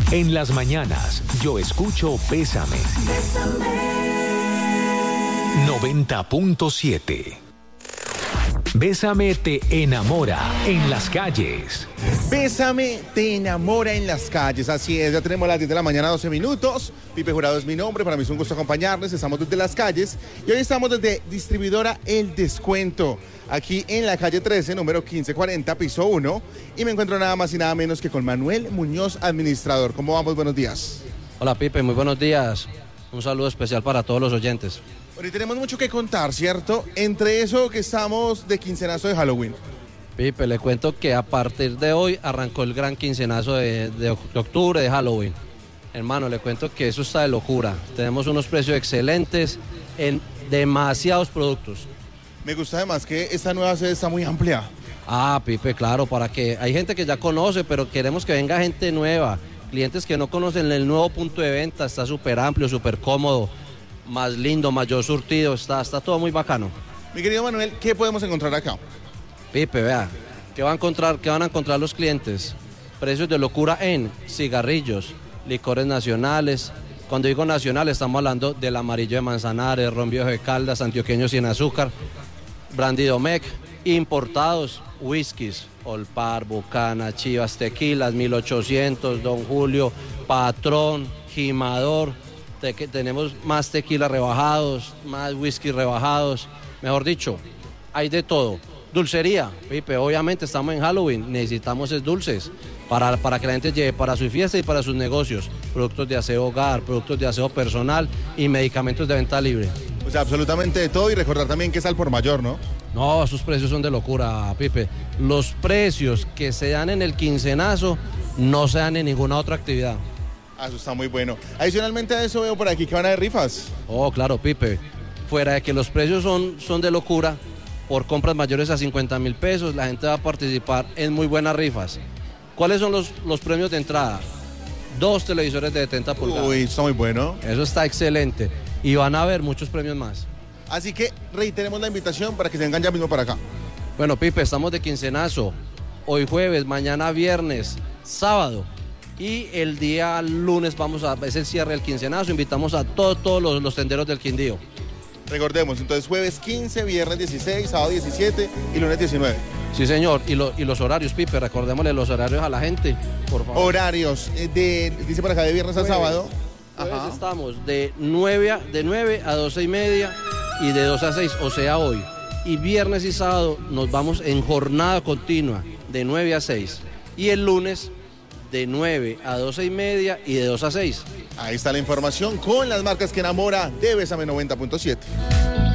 En las mañanas, yo escucho Bésame. 90.7. Bésame te enamora en las calles. Bésame te enamora en las calles, así es, ya tenemos las 10 de la mañana, 12 minutos. Pipe Jurado es mi nombre, para mí es un gusto acompañarles, estamos desde las calles y hoy estamos desde Distribuidora El Descuento, aquí en la calle 13, número 1540, piso 1, y me encuentro nada más y nada menos que con Manuel Muñoz, administrador. ¿Cómo vamos? Buenos días. Hola Pipe, muy buenos días, un saludo especial para todos los oyentes. Bueno, y tenemos mucho que contar, ¿cierto? Entre eso que estamos de quincenazo de Halloween. Pipe, le cuento que a partir de hoy arrancó el gran quincenazo de octubre de Halloween. Hermano, le cuento que eso está de locura. Tenemos unos precios excelentes en demasiados productos. Me gusta además que esta nueva sede está muy amplia. Ah, Pipe, claro, para que hay gente que ya conoce, pero queremos que venga gente nueva. Clientes que no conocen el nuevo punto de venta, está súper amplio, súper cómodo, más lindo, mayor surtido, está todo muy bacano. Mi querido Manuel, ¿qué podemos encontrar acá? Pipe, vea, ¿qué van a encontrar los clientes? Precios de locura en cigarrillos, licores nacionales. Cuando digo nacional estamos hablando del amarillo de Manzanares, ron viejo de Caldas, antioqueño sin azúcar, brandy Domecq, importados, whiskies, Olpar, Bucana, Chivas, Tequilas, 1800, Don Julio, Patrón, Jimador. Tenemos más tequila rebajados, más whisky rebajados, mejor dicho, hay de todo. Dulcería, Pipe, obviamente estamos en Halloween, necesitamos dulces para que la gente lleve para su fiesta y para sus negocios, productos de aseo hogar, productos de aseo personal y medicamentos de venta libre. O sea, absolutamente de todo, y recordar también que es al por mayor, ¿no? No, esos precios son de locura, Pipe. Los precios que se dan en el quincenazo no se dan en ninguna otra actividad. Ah, eso está muy bueno. Adicionalmente a eso veo por aquí que van a haber rifas. Oh, claro, Pipe. Fuera de que los precios son de locura, por compras mayores a 50.000 pesos, la gente va a participar en muy buenas rifas. ¿Cuáles son los premios de entrada? 2 televisores de 70 pulgadas. Uy, está muy bueno. Eso está excelente. Y van a haber muchos premios más. Así que reiteremos la invitación para que se vengan ya mismo para acá. Bueno, Pipe, estamos de quincenazo. Hoy jueves, mañana viernes, sábado. Y el día lunes es el cierre del quincenazo. Invitamos a todos los tenderos del Quindío. Recordemos, entonces jueves 15, viernes 16, sábado 17 y lunes 19. Sí, señor. Y los horarios, Pipe, recordémosle los horarios a la gente, por favor. Horarios, dice por acá, de viernes a sábado. Jueves estamos de 9 a 12:30 y de 2 a 6, o sea, hoy. Y viernes y sábado nos vamos en jornada continua, de 9 a 6. Y el lunes de 9 a 12:30 y de 2 a 6. Ahí está la información con las marcas que enamora de Bésame 90.7.